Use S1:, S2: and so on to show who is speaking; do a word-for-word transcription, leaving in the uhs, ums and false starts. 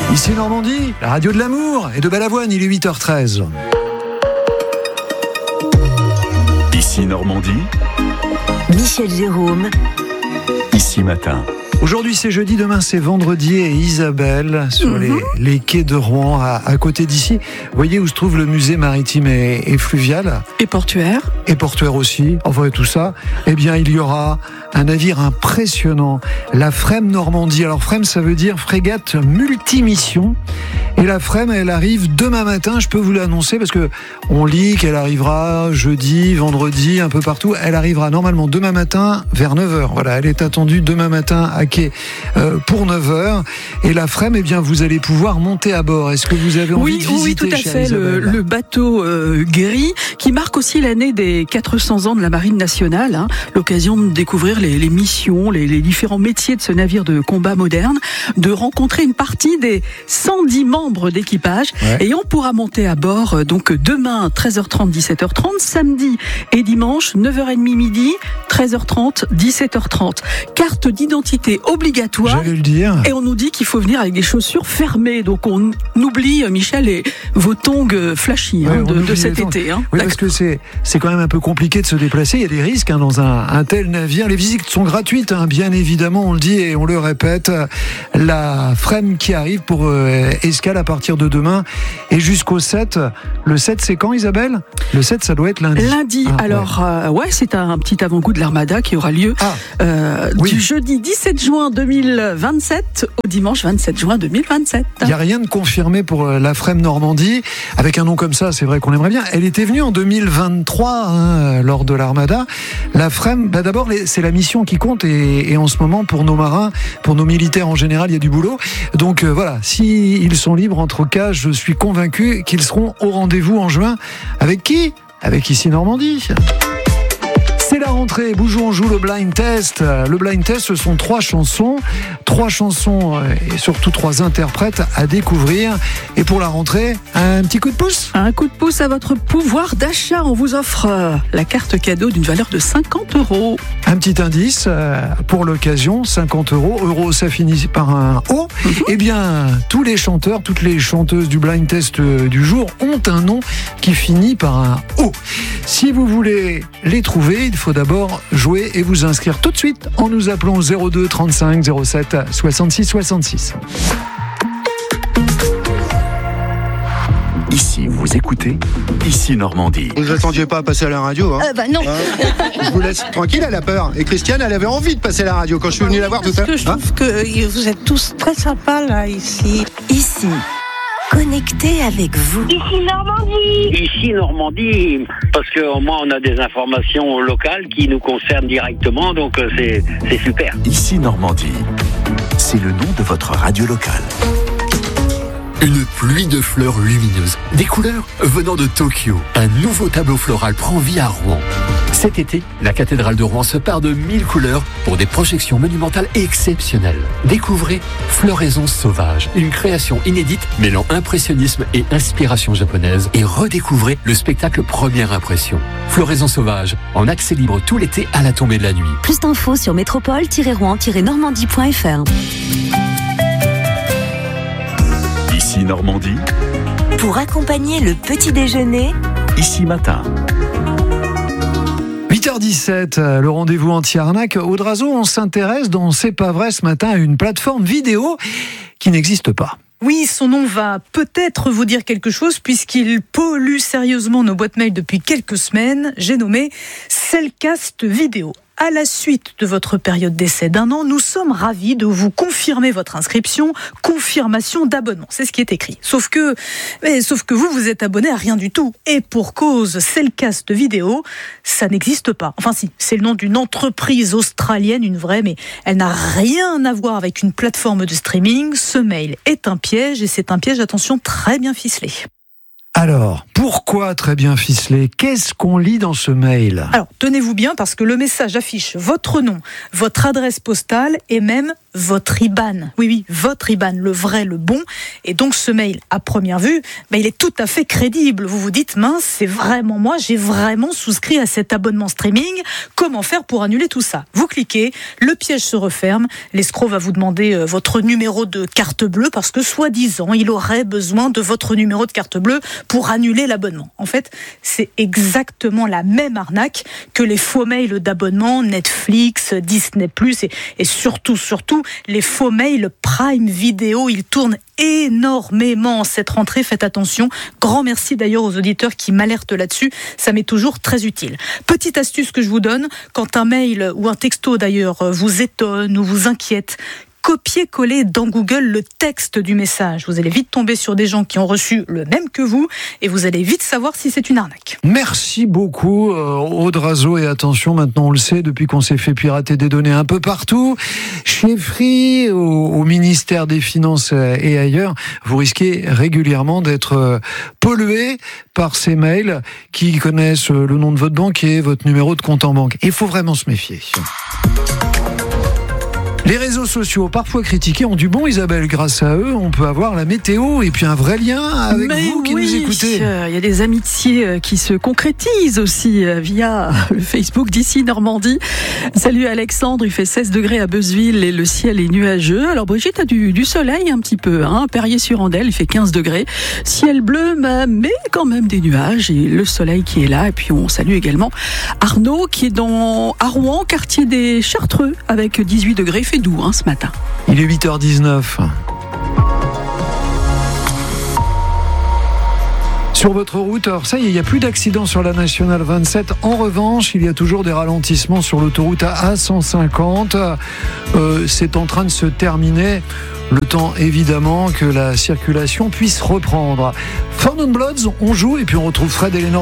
S1: Ici Normandie, la radio de l'amour et de Balavoine, il est huit heures treize.
S2: Ici Normandie,
S3: Michel Jérôme.
S2: Ici Matin.
S1: Aujourd'hui c'est jeudi, demain c'est vendredi et Isabelle sur mm-hmm. les, les quais de Rouen à, à côté d'ici. Vous voyez où se trouve le musée maritime et, et fluvial.
S4: Et portuaire.
S1: Et portuaire aussi, enfin tout ça. Eh bien il y aura un navire impressionnant, la Frême Normandie. Alors Frême ça veut dire frégate multimission. Et la Frême elle arrive demain matin, je peux vous l'annoncer parce que on lit qu'elle arrivera jeudi, vendredi, un peu partout. Elle arrivera normalement demain matin vers neuf heures. Voilà, elle est attendue demain matin à quai euh, pour neuf heures. Et la Frême, eh bien, vous allez pouvoir monter à bord. Est-ce que vous avez envie
S4: oui,
S1: de visiter?
S4: Oui, tout à fait. Le, le bateau euh, Guéry, qui marque aussi l'année des quatre cents ans de la Marine nationale. Hein, l'occasion de découvrir les, les missions, les, les différents métiers de ce navire de combat moderne, de rencontrer une partie des cent dix membres d'équipage. Ouais. Et on pourra monter à bord euh, donc demain treize heures trente, dix-sept heures trente, samedi et dimanche neuf heures trente midi, treize heures trente, dix-sept heures trente. Carte d'identité obligatoire.
S1: J'allais le dire.
S4: Et on nous dit qu'il faut venir avec des chaussures fermées. Donc on oublie, Michel, et vos tongs flashy hein, ouais, de, de cet été. Hein.
S1: Oui, parce que c'est, c'est quand même un peu compliqué de se déplacer. Il y a des risques hein, dans un, un tel navire. Les visites sont gratuites, hein, bien évidemment, on le dit et on le répète. La Frême qui arrive pour euh, escale à partir de demain et jusqu'au sept. Le sept, c'est quand, Isabelle? Le sept, ça doit être lundi.
S4: Lundi. Ah, Alors, ouais, euh, ouais c'est un petit avant-goût de l'Armada qui aura lieu ah, euh, oui. du jeudi dix-sept juin deux mille vingt-sept au dimanche vingt-sept juin deux mille vingt-sept.
S1: Il n'y a rien de confirmé pour la Frême Normandie. Avec un nom comme ça, c'est vrai qu'on aimerait bien. Elle était venue en deux mille vingt-trois hein, lors de l'Armada. La Frême, bah d'abord, c'est la mission qui compte et, et en ce moment, pour nos marins, pour nos militaires en général, il y a du boulot. Donc euh, voilà, s'ils sont libres entre cas, je suis convaincu qu'ils seront au rendez-vous en juin. Avec qui? Avec Ici Normandie. C'est la rentrée, Boujou on joue le blind test. Le blind test, ce sont trois chansons, trois chansons et surtout trois interprètes à découvrir. Et pour la rentrée, un petit coup de pouce.
S4: Un coup de pouce à votre pouvoir d'achat. On vous offre la carte cadeau d'une valeur de cinquante euros.
S1: Un petit indice pour l'occasion, cinquante euros. Euro, ça finit par un O. Mm-hmm. Eh bien, tous les chanteurs, toutes les chanteuses du blind test du jour ont un nom qui finit par un O. Si vous voulez les trouver, il faut d'abord jouer et vous inscrire tout de suite en nous appelant zéro deux trente-cinq zéro sept soixante-six soixante-six.
S2: Ici, vous écoutez Ici Normandie.
S5: Vous ne attendiez pas à passer à la radio, hein?
S3: Euh, bah non.
S5: Hein, je vous laisse tranquille, elle a peur. Et Christiane, elle avait envie de passer à la radio quand je suis venu
S6: oui,
S5: la voir tout à l'heure.
S6: Parce que je
S5: hein
S6: trouve que vous êtes tous très sympas là, ici.
S3: Ici. Connecté avec vous.
S7: Ici Normandie.
S8: Ici Normandie, parce qu'au moins on a des informations locales qui nous concernent directement, donc c'est, c'est super.
S2: Ici Normandie, c'est le nom de votre radio locale. Une pluie de fleurs lumineuses, des couleurs venant de Tokyo. Un nouveau tableau floral prend vie à Rouen. Cet été, la cathédrale de Rouen se part de mille couleurs pour des projections monumentales exceptionnelles. Découvrez Floraison sauvage, une création inédite mêlant impressionnisme et inspiration japonaise. Et redécouvrez le spectacle Première Impression. Floraison sauvage, en accès libre tout l'été à la tombée de la nuit.
S3: Plus d'infos sur métropole tiret rouen tiret normandie point f r.
S2: Ici Normandie,
S3: pour accompagner le petit déjeuner.
S2: Ici Matin.
S1: huit heures dix-sept, le rendez-vous anti-arnaque. Audrazo, on s'intéresse dans C'est pas vrai ce matin à une plateforme vidéo qui n'existe pas.
S9: Oui, son nom va peut-être vous dire quelque chose puisqu'il pollue sérieusement nos boîtes mail depuis quelques semaines. J'ai nommé Cellcast Vidéo. À la suite de votre période d'essai d'un an, nous sommes ravis de vous confirmer votre inscription, confirmation d'abonnement. C'est ce qui est écrit. Sauf que, mais, sauf que vous, vous êtes abonné à rien du tout. Et pour cause, Cellcast Vidéo, ça n'existe pas. Enfin si, c'est le nom d'une entreprise australienne, une vraie, mais elle n'a rien à voir avec une plateforme de streaming. Ce mail est un piège et c'est un piège, attention, très bien ficelé.
S1: Alors, pourquoi très bien ficelé? Qu'est-ce qu'on lit dans ce mail?
S9: Alors, tenez-vous bien parce que le message affiche votre nom, votre adresse postale et même votre I B A N. Oui, oui, votre I B A N, le vrai, le bon. Et donc ce mail, à première vue, ben, il est tout à fait crédible. Vous vous dites, mince, c'est vraiment moi, j'ai vraiment souscrit à cet abonnement streaming. Comment faire pour annuler tout ça ? Vous cliquez, le piège se referme, l'escroc va vous demander euh, votre numéro de carte bleue parce que soi-disant, il aurait besoin de votre numéro de carte bleue pour annuler l'abonnement. En fait, c'est exactement la même arnaque que les faux mails d'abonnement Netflix, Disney plus, et, et surtout, surtout, les faux mails Prime Video. Ils tournent énormément cette rentrée, faites attention. Grand merci d'ailleurs aux auditeurs qui m'alertent là-dessus, ça m'est toujours très utile. Petite astuce que je vous donne, quand un mail ou un texto d'ailleurs vous étonne ou vous inquiète, copier-coller dans Google le texte du message. Vous allez vite tomber sur des gens qui ont reçu le même que vous et vous allez vite savoir si c'est une arnaque.
S1: Merci beaucoup euh, Aude Razeau, et attention, maintenant on le sait, depuis qu'on s'est fait pirater des données un peu partout, chez Free, au, au ministère des Finances et ailleurs, vous risquez régulièrement d'être euh, pollué par ces mails qui connaissent le nom de votre banquier, votre numéro de compte en banque. Il faut vraiment se méfier. Les réseaux sociaux, parfois critiqués, ont du bon, Isabelle. Grâce à eux, on peut avoir la météo et puis un vrai lien avec
S4: Mais
S1: vous qui
S4: oui,
S1: nous écoutez.
S4: Il euh, y a des amitiés euh, qui se concrétisent aussi euh, via le Facebook d'ici Normandie. Salut Alexandre, il fait seize degrés à Beuzeville et le ciel est nuageux. Alors Brigitte a du, du soleil un petit peu, hein. Perrier-sur-Andelle, il fait quinze degrés. Ciel bleu, mais quand même des nuages et le soleil qui est là. Et puis on salue également Arnaud qui est dans à Rouen, quartier des Chartreux, avec dix-huit degrés. Il fait doux hein, ce matin.
S1: Il est huit heures dix-neuf. Sur votre route, alors ça y est, il n'y a plus d'accidents sur la nationale vingt-sept. En revanche, il y a toujours des ralentissements sur l'autoroute A cent cinquante. Euh, c'est en train de se terminer. Le temps, évidemment, que la circulation puisse reprendre. Four Non Bloods, on joue et puis on retrouve Fred et Lénore.